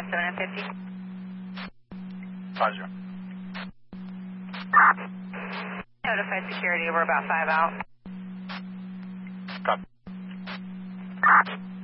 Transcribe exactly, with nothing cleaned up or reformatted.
seven and fifty. Roger. Notified security, we're about five out. Copy.